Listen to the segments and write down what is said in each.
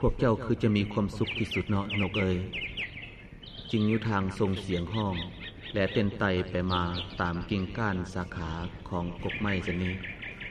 วกเจ้าคือจะมีความสุขที่สุดเนาะนกเอ๋ยจึงอยู่ทางส่งเสียงห้องและเต้นไต่ไปมาตามกิ่งก้านสาขาของกกไม้เช่นนี้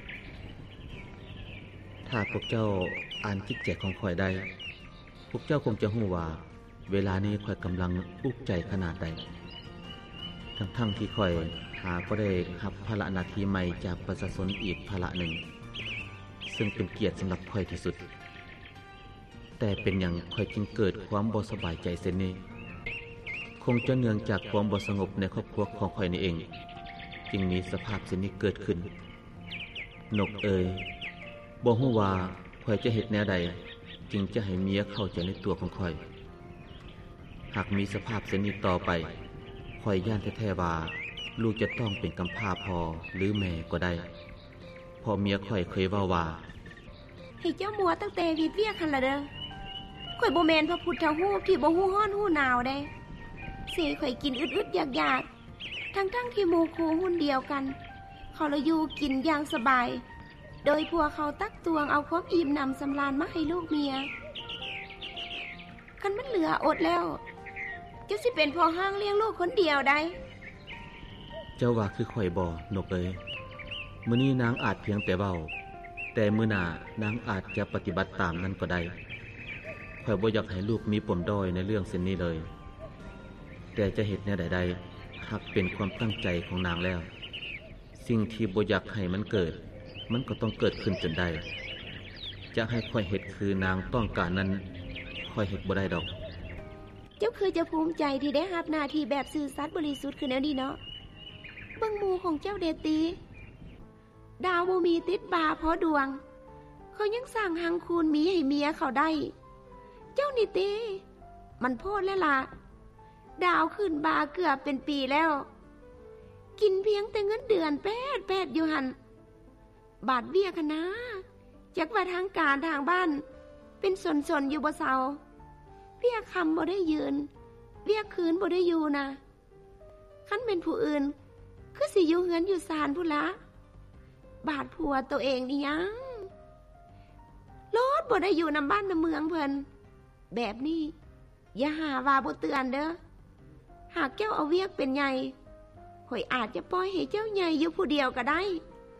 ถ้าพวกเจ้าอ่านจิตใจของข่อยได้พวกเจ้าคงจะรู้ว่าเวลานี้ข่อยกำลังอุกใจขนาดใดทั้งที่ข่อยหาก็ได้รับภาระหน้าที่ใหม่จากประชาชนอีกภาระหนึ่งซึ่งเป็นเกียรติสำหรับข่อยที่สุดแต่เป็นอย่างข่อยจึงเกิดความบ่สบายใจเช่นนี้คงจะเนื่องจากความบ่สงบในครอบครัวของข่อยนี่เองจึงมีสภาพเช่นนี้เกิดขึ้นนกเอ๋ยบ่ฮู้ว่าข่อยจะเฮ็ดแนวใดจึงจะให้เมียเข้าใจในตัวของข่อยหากมีสภาพเช่นนี้ต่อไปข่อยย่านแท้ๆว่าลูกจะต้องเป็นกำพร้าพ่อหรือแม่ก็ได้เพราะเมียข่อยเคยเว้าว่าให้เจ้ามัวตั้งแต่วิดเวียกหั่นล่ะเด้อข่อยบ่แม่นพระพุทธรูปที่บ่ฮู้ร้อนฮู้หนาวเด้สิข่อยกินอึดๆอยากๆทั้งที่หมู่คู่หุ้นเดียวกันเขาละอยู่กินอย่างสบายโดยพวกเขาตักตวงเอาความอิ่มหนำสำราญมาให้ลูกเมียคันมันเหลืออดแล้วเจ้าสิเป็นพ่อห้างเลี้ยงลูกคนเดียวได้เจ้าว่าคือข่อยบ่นกเอ้ยมื้อนี้นางอาจเพียงแต่เว้าแต่มื้อหน้านางอาจจะปฏิบัติตามนั้นก็ได้ข่อยบ่อยากให้ลูกมีปมด้อยในเรื่องเช่นนี้เลยแต่จะเฮ็ดแนวใดๆหากเป็นความตั้งใจของนางแล้วสิ่งที่บ่อยากให้มันเกิดมันก็ต้องเกิดขึ้นจนได้จะให้ข่อยเฮ็ดคือนางต้องการนั้นข่อยเฮ็ดบ่ได้ดอกเจ้าคือจะภูมิใจที่ได้รับหน้าที่แบบซื่อสัตย์บริสุทธิ์คือแนวนี้เนาะเบิ่งหมู่ของเจ้าเดตีดาวบ่มีติดบาเพราะดวงเขายังสร้างหังคูณมีให้เมียเขาได้เจ้านี่ติมันโพดแล้วล่ะดาวขึ้นบาเกือบเป็นปีแล้วกินเพียงแต่เงินเดือนแปดอยู่หั่นบาทเบี้ยคณะจักว่าทางการทางบ้านเป็นสนอยู่บ่เซาเบี้ยคำบ่ได้ยืนเบี้ยคืนบ่ได้อยู่นะคันเป็นผู้อื่นคือสิอยู่เฮือนอยู่ศาลพุ่นละบาทผัวตัวเองนี่ยังรถบ่ได้อยู่นำบ้านนำเมืองเพิ่นแบบนี้อย่าหาว่าบ่เตือนเด้อหากเจ้าเอาเวียกเป็นใหญ่ข่อยอาจจะปล่อยให้เจ้าใหญ่อยู่ผู้เดียวก็ได้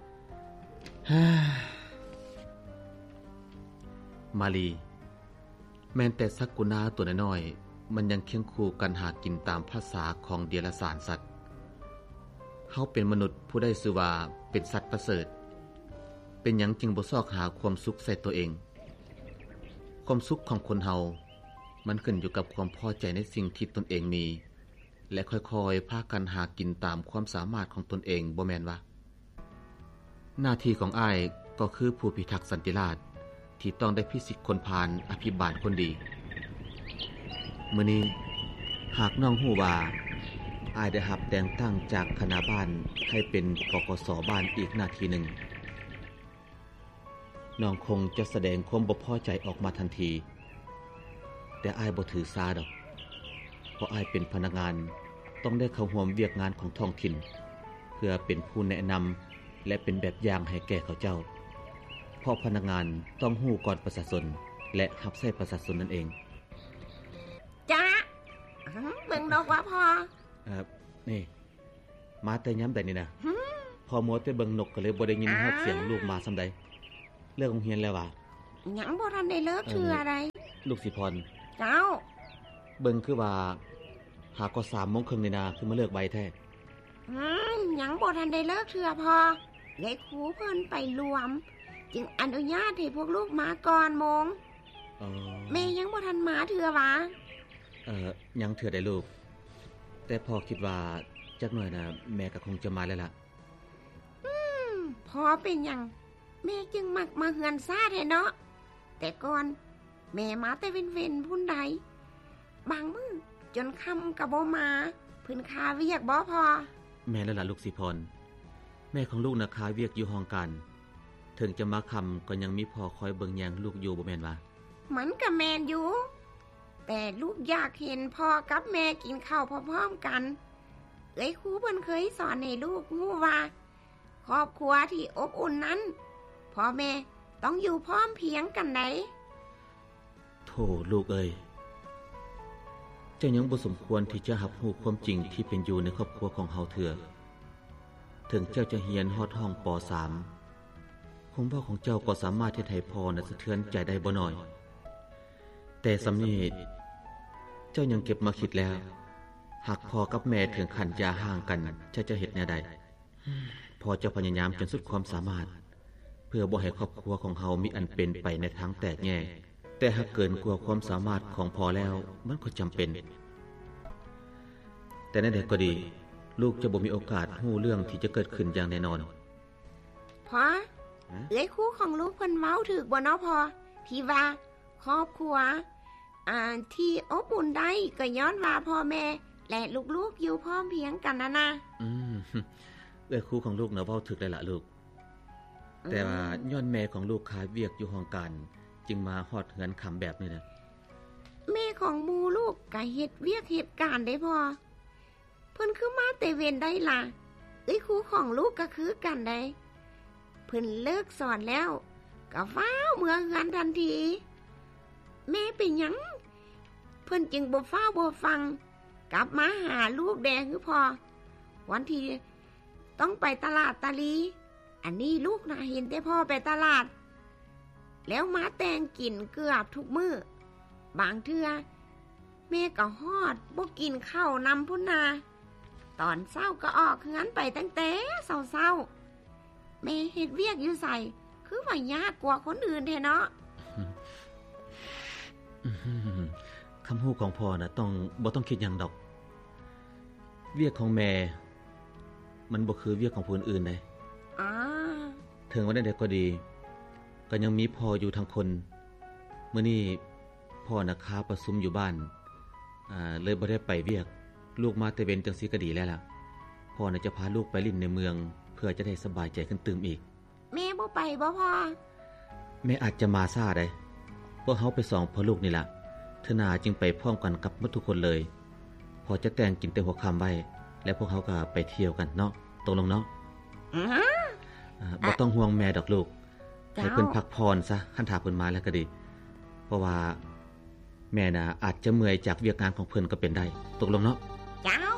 มาลีแม้แต่สักกุณาตัวน้อยๆมันยังเคียงคู่กันหากินตามภาษาของเดรัจฉานสัตว์เฮาเป็นมนุษย์ผู้ได้ชื่อว่าเป็นสัตว์ประเสริฐเป็นหยังจึงบ่ซอกหาความสุขใส่ตัวเองความสุขของคนเฮามันขึ้นอยู่กับความพอใจในสิ่งที่ตนเองมีและค่อยๆพากันหากินตามความสามารถของตนเองบ่แม่นวะหน้าที่ของอ้ายก็คือผู้พิทักษ์สันติราษฎร์ที่ต้องได้พิสิทธิ์คนพาลอภิบาลคนดีมื้อนี้หากน้องฮู้ว่าอ้ายได้รับแต่งตั้งจากคณะบ้านให้เป็นปกส.บ้านอีกหน้าที่หนึ่งน้องคงจะแสดงความบ่พอใจออกมาทันทีแต่อ้ายบ่ถือสาดอกเพราะอ้ายเป็นพนักงานต้องได้เข้าร่วมเวียกงานของท้องถิ่นเพื่อเป็นผู้แนะนำและเป็นแบบอย่างให้แก่เขาเจ้าเพราะพนักงานต้องฮู้ก่อนประชาชนและรับใช้ประชาชนนั่นเองจ้าเบิ่งดอกว่าพอนี่มาแต่ย้ำใดนี่นะพอมัวแต่เบิ่งนกก็เลยบ่ได้ยินฮอดเสียงลูกมาซำใดเลิกโรงเรียนแล้วว่ะยังบ่ทันได้เลิกเทื่ออะไรลูกสิพรเจ้าเบิ่งคือว่าหาก็3:30 นนี่นาคือมาเลิกไวแท้ยังบ่ทันได้เลิกเทื่อพอไงครูเพิ่นไปรวมจึงอนุญาตให้พวกลูกมาก่อนโมงแม่ยังบ่ทันมาเทื่อวะยังเทื่อได้ลูกแต่พ่อคิดว่าจักหน่อยนะแม่ก็คงจะมาแล้วล่ะพอเป็นหยังแม่จึงมักมาเฮือนซ่าแท้เนาะแต่ก่อนแม่มาแต่เว้นพุ่นใดบางมื้อจนค่ำก็บ่มาเพิ่นคาเวียกบ่พอแม่แล้วล่ะลูกสิพรแม่ของลูกนะคาเวียกอยู่ห้องกันถึงจะมาค่ำก็ยังมีพ่อคอยเบิ่งแยงลูกอยู่บ่แม่นวะมันก็แม่นอยู่แต่ลูกอยากเห็นพ่อกับแม่กินข้าวพร้อมๆกันครูเพิ่นเคยสอนให้ลูกรู้ว่าครอบครัวที่อบอุ่นนั้นพ่อแม่ต้องอยู่พร้อมเพรียงกันได้ถโธ่ลูกเอ้ยเจ้ายังบ่สมควรที่จะรับรู้ความจริงที่เป็นอยู่ในครอบครัวของเฮาเถื่อถึงเจ้าจะเรียนฮอดห้องป.3 คงพ่อของเจ้าก็สามารถเฮ็ดให้พ่อน่ะสะเทือนใจได้บ่น้อยแต่สำนี้เจ้ายังเก็บมาคิดแล้วหากพ่อกับแม่ถึงขั้นอย่าห่างกันเจ้าจะเฮ็ดแนวใดพ่อจะพยายามจนสุดความสามารถเพื่อบ่ให้ครอบครัวของเฮามีอันเป็นไปในทางแตกแยกแต่หากเกินกว่าความสามารถของพ่อแล้วมันก็จำเป็นแต่ในใดก็ดีลูกจะบ่มีโอกาสรู้เรื่องที่จะเกิดขึ้นอย่างแน่นอนพ่อเอ้ยครูของลูกเพิ่นเว้าถูกบ่เนาะพ่อที่ว่าครอบครัวที่อบอุ่นได้ก็ย้อนว่าพ่อแม่และลูกๆอยู่พร้อมเพรียงกันนะเอ้ยครูของลูกน่ะเว้าถูกเลยล่ะลูกแต่ว่าย้อนแม่ของลูกขายเวียกอยู่ห้องการจึงมาฮอดเหือนคำแบบนี้นะแม่ของหมู่ลูกก็เฮ็ดเวียกเหตุการณ์ได้พ่อเพิ่นคือมาแต่เว้นได้ล่ะเอ้ยครูของลูกก็คือกันได้เพิ่นเลิกสอนแล้วก็ฟ้าวเมื่อเฮือนทันทีแม่เป็นหยังเพิ่นจึงบ่ฟ้าวบ่ฟังกลับมาหาลูกแดงคือพ่อวันที่ต้องไปตลาดตะลีอันนี้ลูกน่ะเห็นแต่พ่อไปตลาดแล้วมาแต่งกินเกือบทุกมื้อบางเทื่อแม่ก็ฮอดบ่กินข้าวนำพุ่นนาตอนเช้าก็ออกเฮือนไปตั้งแต่เช้าแม่เฮ็ดเวียกอยู่ใส่คือว่ายากกว่าคนอื่นแท้เนาะคำฮู้ของพ่อน่ะบ่ต้องคิดหยังดอกเวียกของแม่มันบ่คือเวียกของผู้อื่นเลยถึงวันใดก็ดีก็ยังมีพ่ออยู่ทั้งคนมื้อนี้พ่อน่ะค้าประชุมอยู่บ้านเลยบ่ได้ไปเวียกลูกมาแต่เว้นจังซี่ก็ดีแล้วล่ะพ่อน่ะจะพาลูกไปลิ้นในเมืองเพื่อจะได้สบายใจขึ้นตื่มอีกแม่บ่ไปบ่พ่อแม่อาจจะมาซ่าได้พวกเฮาไปสองพ่อลูกนี่ล่ะเธอนาจึงไปพร้อมกันกับหมดทุกคนเลยพอจะแต่งกินแต่หัวค่ำไว้แล้วพวกเฮาก็ไปเที่ยวกันเนาะตกลงเนาะบ่ต้องห่วงแม่ดอกลูกให้เพิ่นพักผ่อนซะคันถ้าเพิ่นมาแล้วก็ดีเพราะว่าแม่น่ะอาจจะเมื่อยจากเวียกงานของเพิ่นก็เป็นได้ตกลงเนาะเจ้า